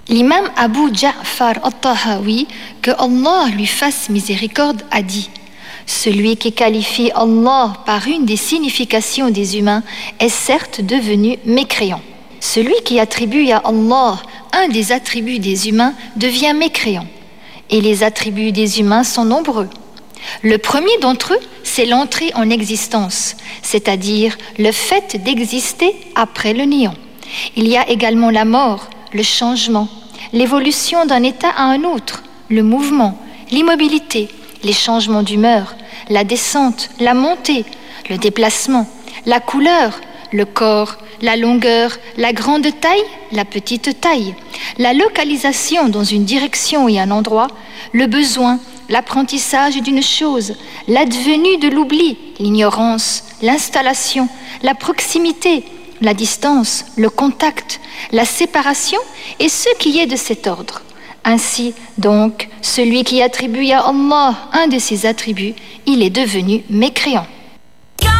L'imam Abu Ja'far al-Tahawi, que Allah lui fasse miséricorde, a dit: celui qui qualifie Allah par une des significations des humains est certes devenu mécréant. Celui qui attribue à Allah un des attributs des humains devient mécréant. Et les attributs des humains sont nombreux. Le premier d'entre eux, c'est l'entrée en existence, c'est-à-dire le fait d'exister après le néant. Il y a également la mort, le changement, l'évolution d'un état à un autre, le mouvement, l'immobilité, les changements d'humeur, la descente, la montée, le déplacement, la couleur, le corps, la longueur, la grande taille, la petite taille, la localisation dans une direction et un endroit, le besoin, l'apprentissage d'une chose, l'advenu de l'oubli, l'ignorance, l'installation, la proximité, la distance, le contact, la séparation et ce qui est de cet ordre. Ainsi, donc, celui qui attribue à Allah un de ses attributs, il est devenu mécréant.